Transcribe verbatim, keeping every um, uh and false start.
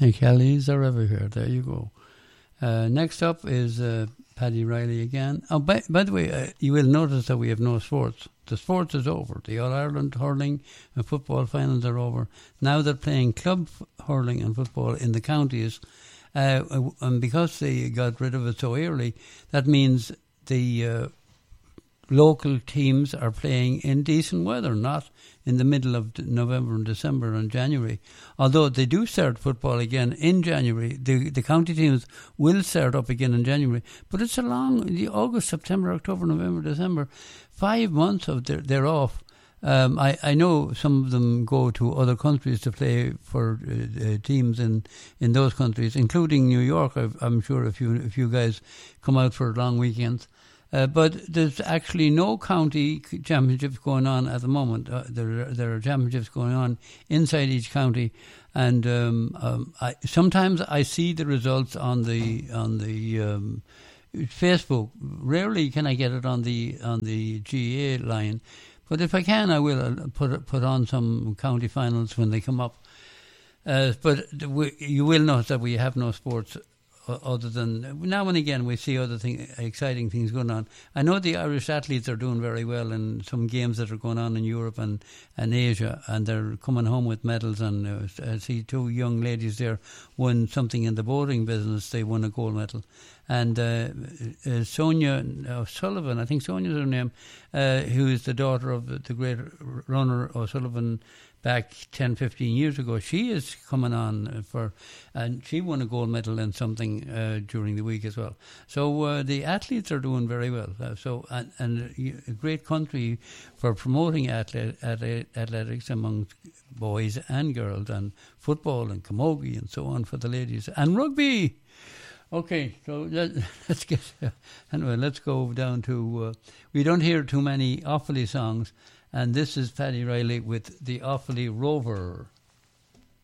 Hey, Kellys are everywhere. There you go. Uh, next up is uh, Paddy Riley again. Oh, by, by the way, uh, you will notice that we have no sports. The sports is over. The All-Ireland hurling and football finals are over. Now they're playing club hurling and football in the counties. Uh, and because they got rid of it so early, that means the uh, local teams are playing in decent weather, not in the middle of November and December and January. Although they do start football again in January, the the county teams will start up again in January. But it's a long, the August, September, October, November, December, five months of their, they're off. Um, I, I know some of them go to other countries to play for uh, uh, teams in, in those countries, including New York. I've, I'm sure if you if you guys come out for long weekends. Uh, but there's actually no county championships going on at the moment. Uh, there, there are championships going on inside each county, and um, um, I, sometimes I see the results on the on the um, Facebook. Rarely can I get it on the on the G A A line, but if I can, I will put put on some county finals when they come up. Uh, but we, you will notice that we have no sports. Other than now and again, we see other thing, exciting things going on. I know the Irish athletes are doing very well in some games that are going on in Europe and, and Asia, and they're coming home with medals. And uh, I see two young ladies there won something in the boating business. They won a gold medal. And uh, uh, Sonia O'Sullivan, I think Sonia's her name, uh, who is the daughter of the, the great runner O'Sullivan back ten, fifteen years ago, she is coming on for, and she won a gold medal in something uh, during the week as well. So uh, the athletes are doing very well. Uh, so and, and a great country for promoting athlete, athletics among boys and girls, and football and camogie and so on for the ladies, and rugby. Okay, so let, let's get anyway. Let's go down to. Uh, we don't hear too many Offaly songs. And this is Paddy Riley with the Offaly Rover.